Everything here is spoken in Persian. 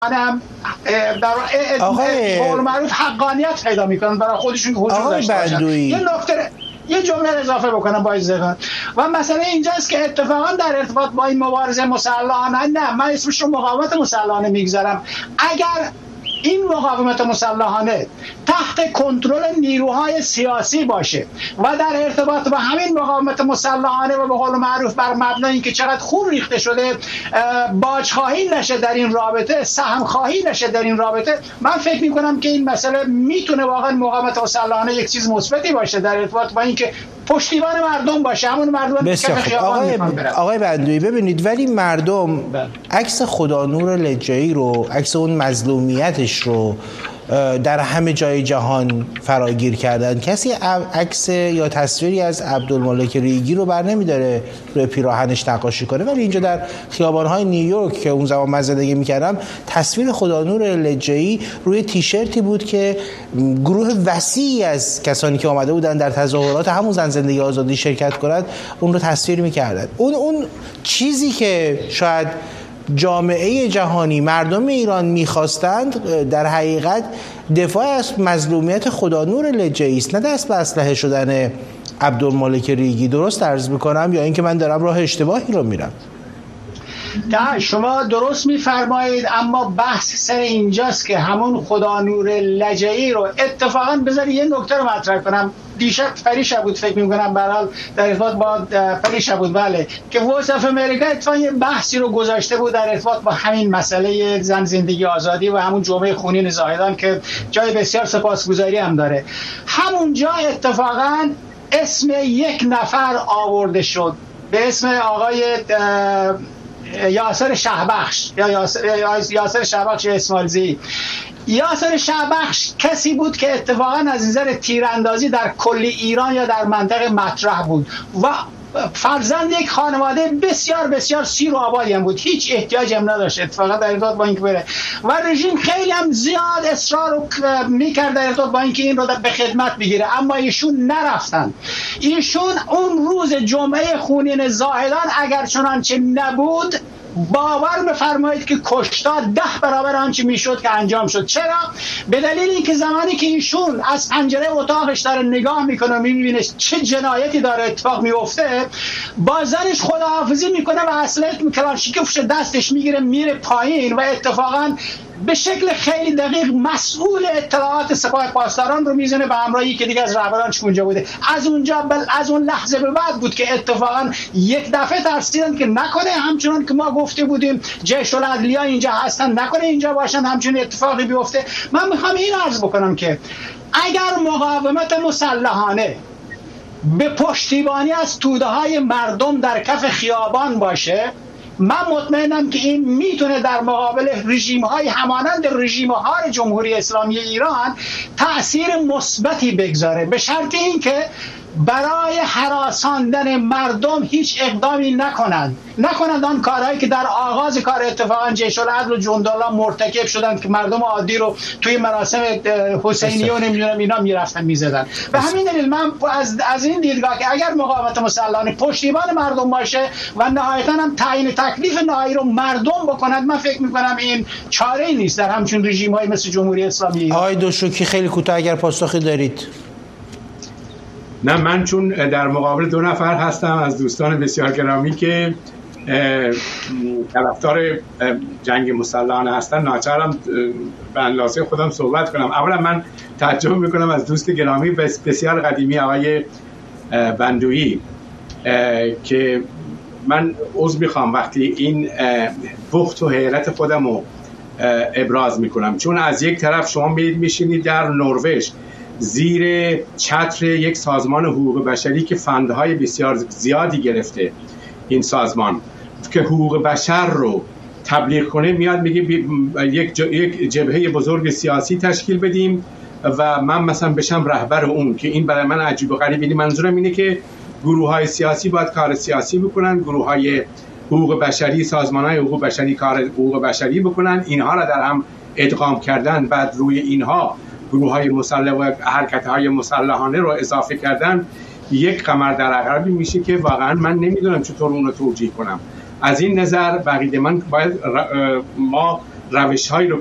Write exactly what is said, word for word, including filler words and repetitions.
در قول معروف حقانیت پیدا میکنن برای خودشون حضور داشته باشن. یه نکته یه جمله اضافه بکنم با اجازه. و مسئله اینجاست که اتفاقا در ارتباط با این مبارزه مسلحانه، نه من اسمش رو مقاومت مسلحانه میگذارم، اگر این مقاومت مسلحانه تحت کنترل نیروهای سیاسی باشه و در ارتباط با همین مقاومت مسلحانه و به قول معروف بر مبنای اینکه چقدر خون ریخته شده باج خواهی نشه در این رابطه، سهم خواهی نشه در این رابطه، من فکر میکنم که این مسئله میتونه واقعا مقاومت مسلحانه یک چیز مثبتی باشه در ارتباط با اینکه پشتیبان مردم باشه، همون مردم که خیابان میخوان برن. آقای بندوی ببینید، ولی مردم عکس خدانور لجایی رو، عکس اون مظلومیتش رو در همه جای جهان فراگیر کردن. کسی عکس یا تصویری از عبدالمالک ریگی رو بر نمیداره روی پیراهنش نقاشی کنه، ولی اینجا در خیابان‌های نیویورک که اون زمان من زندگی می‌کردم تصویر خدانور لجایی روی تیشرتی بود که گروه وسیعی از کسانی که آمده بودن در تظاهرات همون زن زندگی آزادی شرکت کنند اون رو تصویر می‌کردن. اون اون چیزی که شاید جامعه جهانی، مردم ایران میخواستند در حقیقت دفاع از مظلومیت خدانور لجایی است، نه دست به اسلحه شدن عبدالمالک ریگی. درست عرض میکنم یا اینکه من دارم راه اشتباهی رو میرم؟ نه شما درست میفرمایید، اما بحث سر اینجاست که همون خدانور لجایی رو اتفاقا بذاری یه نکته رو مطرح کنم. دیشب پریشب بود فکر میکنم برحال در ارتباط با پریشب بود بله که وایس آف امریکا اتفاقا یه بحثی رو گذاشته بود در ارتباط با همین مسئله زن زندگی آزادی و همون جمعه خونین زاهدان که جای بسیار سپاسگزاری هم داره. همونجا اتفاقا اسم یک نفر آورده شد به اسم آقای یاسر شهبخش یا یاسر شهبخش اسماعیلزی. یاسر شهبخش کسی بود که اتفاقا از نظر تیراندازی در کل ایران یا در منطقه مطرح بود و فرزند یک خانواده بسیار بسیار سیر و آبادی هم بود، هیچ احتیاجی هم نداشت اتفاقا در ارتباط با اینکه بره و رژیم خیلی هم زیاد اصرار میکرد در ارتباط با اینکه این رو به خدمت بگیره، اما ایشون نرفتن. ایشون اون روز جمعه خونین زاهدان اگر چنانچه نبود باور بفرمایید که کشتار ده برابر آنچه میشد که انجام شد. چرا؟ به دلیل اینکه زمانی که ایشون از پنجره اتاقش داره نگاه میکنه و میبینه چه جنایتی داره اتفاق میفته، با زنش خداحافظی میکنه و اسلحه کلاشینکوفش دستش میگیره میره پایین و اتفاقا به شکل خیلی دقیق مسئول اطلاعات سپاه پاسداران رو میزنه به همراهی که دیگه از رهبرانش اونجا بوده. از اونجا بل از اون لحظه به بعد بود که اتفاقا یک دفعه ترسیدن که نکنه همچنان که ما گفته بودیم جیش العدلیه اینجا هستن، نکنه اینجا باشن همچون اتفاقی بیفته. من میخوام این عرض بکنم که اگر مقاومت مسلحانه به پشتیبانی از توده های مردم در کف خیابان باشه، من مطمئنم که این میتونه در مقابل رژیم های همانند رژیم های جمهوری اسلامی ایران تأثیر مثبتی بگذاره، به شرط اینکه برای هراساندن مردم هیچ اقدامی نکنند نکنند آن کارهایی که در آغاز کار اتفاقا جیش العدل و جندالله مرتکب شدند که مردم عادی رو توی مراسم حسینی و نمیدونم اینا میرفتن میزدن. به همین دلیل من از از این دیدگاه که اگر مقاومت مسلحانه پشتیبان مردم باشه و نهایتا هم تعیین تکلیف نهایی رو مردم بکنند، من فکر میکنم این چاره‌ای نیست در همچون رژیم های مثل جمهوری اسلامی. آقای دشوکی خیلی کوتاه اگر پاسخی دارید. نه من چون در مقابل دو نفر هستم از دوستان بسیار گرامی که طرفدار جنگ مسلحانه هستن، ناچارم به اندازه خودم صحبت کنم. اولا من تعجب میکنم از دوست گرامی بسیار قدیمی آقای بندویی که من عذر میخوام وقتی این بخت و حیرت خودم رو ابراز میکنم، چون از یک طرف شما میشینید در نروژ زیر چتر یک سازمان حقوق بشری که فندهای بسیار زیادی گرفته، این سازمان که حقوق بشر رو تبلیغ کنه، میاد میگه یک یک جبهه بزرگ سیاسی تشکیل بدیم و من مثلا بشم رهبر اون، که این برای من عجیب و غریبه. منظورم اینه که گروه‌های سیاسی باید کار سیاسی بکنن، گروه‌های حقوق بشری، سازمان‌های حقوق بشری کار حقوق بشری بکنن، اینها را در هم ادغام کردن، بعد روی اینها گروه‌های مسلح و حرکت‌های مسلحانه رو اضافه کردن، یک قمر در عقربی میشه که واقعا من نمیدونم چطور اون رو توجیه کنم. از این نظر بقیده من باید ما روش هایی رو